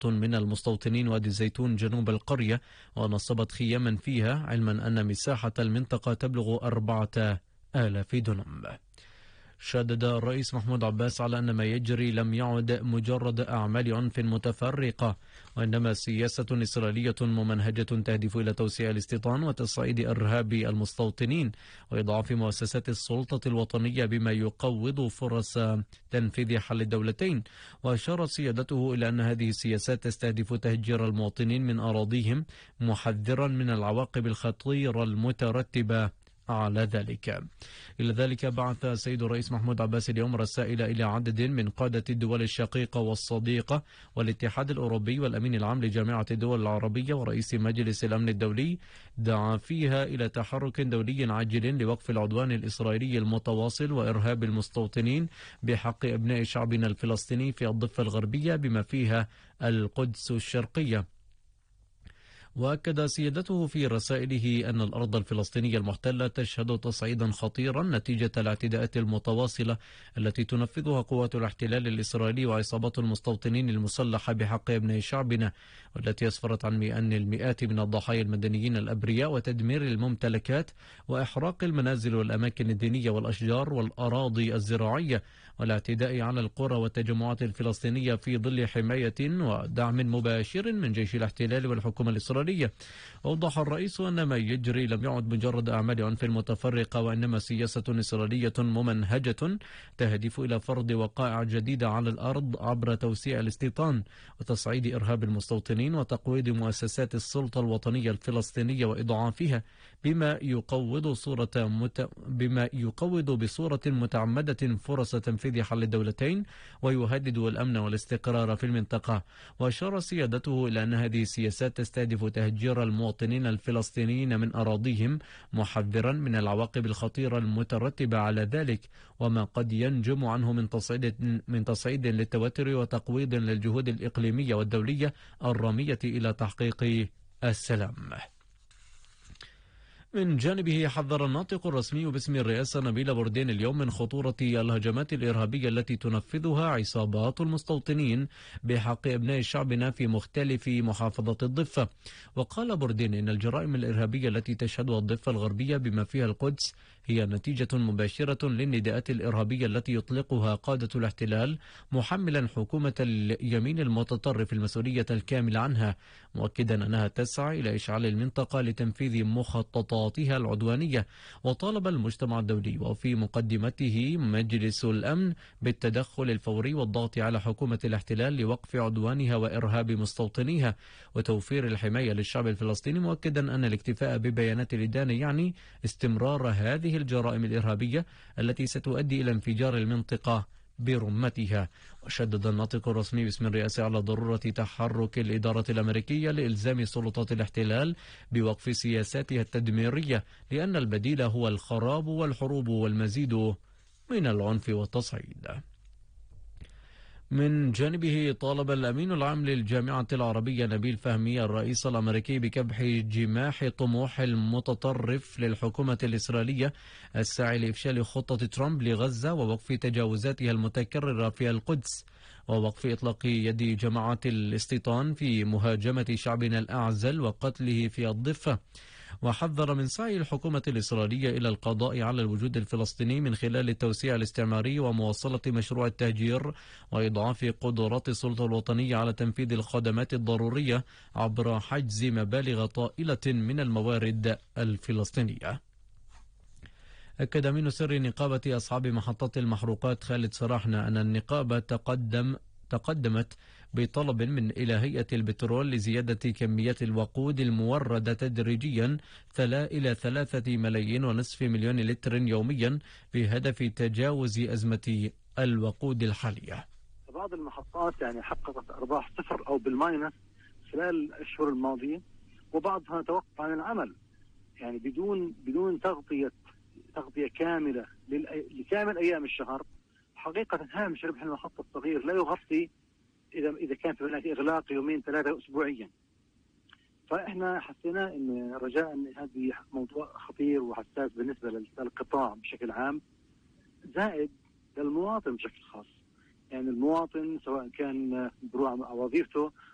من المستوطنين وادي الزيتون جنوب القرية ونصبت خياما فيها، علما أن مساحة المنطقة تبلغ 4000 دونم. شدد الرئيس محمود عباس على أن ما يجري لم يعد مجرد أعمال عنف متفرقة، وإنما سياسة إسرائيلية ممنهجة تهدف إلى توسيع الاستيطان وتصعيد إرهاب المستوطنين وإضعاف مؤسسات السلطة الوطنية بما يقوض فرص تنفيذ حل الدولتين. وأشار سيادته إلى أن هذه السياسات تستهدف تهجير المواطنين من أراضيهم، محذرا من العواقب الخطيرة المترتبة على ذلك. إلى ذلك بعث السيد الرئيس محمود عباس اليوم رسائل إلى عدد من قادة الدول الشقيقة والصديقة والاتحاد الأوروبي والأمين العام لجامعة الدول العربية ورئيس مجلس الأمن الدولي، دعا فيها إلى تحرك دولي عاجل لوقف العدوان الإسرائيلي المتواصل وإرهاب المستوطنين بحق أبناء شعبنا الفلسطيني في الضفة الغربية بما فيها القدس الشرقية. وأكد سيادته في رسائله أن الأرض الفلسطينية المحتلة تشهد تصعيدا خطيرا نتيجة الاعتداءات المتواصلة التي تنفذها قوات الاحتلال الإسرائيلي وعصابات المستوطنين المسلحة بحق أبناء شعبنا، والتي أسفرت عن أن المئات من الضحايا المدنيين الأبرياء وتدمير الممتلكات وإحراق المنازل والأماكن الدينية والأشجار والأراضي الزراعية، والاعتداء على القرى والتجمعات الفلسطينية في ظل حماية ودعم مباشر من جيش الاحتلال والحكومة الإسرائيلية. أوضح الرئيس أن ما يجري لم يعد مجرد أعمال عنف متفرقة، وإنما سياسة إسرائيلية ممنهجة تهدف إلى فرض وقائع جديدة على الأرض عبر توسيع الاستيطان وتصعيد إرهاب المستوطنين وتقويض مؤسسات السلطة الوطنية الفلسطينية وإضعافها بما يقوض بصورة متعمدة فرص تنفيذ حل الدولتين ويهدد الأمن والاستقرار في المنطقة. وأشار سيادته إلى أن هذه السياسات تستهدف تهجير المواطنين الفلسطينيين من أراضيهم، محذرا من العواقب الخطيرة المترتبة على ذلك وما قد ينجم عنه من تصعيد للتوتر وتقويض للجهود الإقليمية والدولية الرامية إلى تحقيق السلام. من جانبه حذر الناطق الرسمي باسم الرئاسة نبيل بوردين اليوم من خطورة الهجمات الإرهابية التي تنفذها عصابات المستوطنين بحق أبناء شعبنا في مختلف محافظات الضفة. وقال بوردين إن الجرائم الإرهابية التي تشهدها الضفة الغربية بما فيها القدس هي نتيجة مباشرة للنداءات الإرهابية التي يطلقها قادة الاحتلال، محملا حكومة اليمين المتطرف المسؤولية الكاملة عنها، مؤكدا أنها تسعى إلى إشعال المنطقة لتنفيذ مخططاتها العدوانية. وطالب المجتمع الدولي وفي مقدمته مجلس الأمن بالتدخل الفوري والضغط على حكومة الاحتلال لوقف عدوانها وإرهاب مستوطنيها وتوفير الحماية للشعب الفلسطيني، مؤكدا أن الاكتفاء ببيانات الإدانة يعني استمرار هذه الجرائم الإرهابية التي ستؤدي إلى انفجار المنطقة برمتها. وشدد الناطق الرسمي باسم الرئاسة على ضرورة تحرك الإدارة الأمريكية لإلزام سلطات الاحتلال بوقف سياساتها التدميرية، لأن البديل هو الخراب والحروب والمزيد من العنف والتصعيد. من جانبه طالب الأمين العام للجامعة العربية نبيل فهمي الرئيس الأمريكي بكبح جماح طموح المتطرف للحكومة الإسرائيلية الساعي لإفشال خطة ترامب لغزة ووقف تجاوزاتها المتكررة في القدس ووقف إطلاق يد جماعات الاستيطان في مهاجمة شعبنا الأعزل وقتله في الضفة. وحذر من سعي الحكومة الإسرائيلية إلى القضاء على الوجود الفلسطيني من خلال التوسيع الاستعماري ومواصلة مشروع التهجير وإضعاف قدرات السلطة الوطنية على تنفيذ الخدمات الضرورية عبر حجز مبالغ طائلة من الموارد الفلسطينية. أكد أمين سر نقابة أصحاب محطات المحروقات خالد سراحنا أن النقابة تقدمت بطلب إلى هيئة البترول لزيادة كميات الوقود الموردة تدريجيا إلى 3.5 مليون لتر يوميا بهدف تجاوز أزمة الوقود الحالية. بعض المحطات حققت أرباح صفر أو بالماينس خلال الأشهر الماضية، وبعضها توقف عن العمل بدون تغطية كاملة لكامل أيام الشهر. حقيقة هامش ربح المحطة الصغير لا يغطي إذا كان في هناك إغلاق يومين 3 أسبوعيا. فإحنا حسينا إن رجاء إن هذه موضوع خطير وحساس بالنسبة للقطاع بشكل عام، زائد للمواطن بشكل خاص. المواطن سواء كان بروح على وظيفته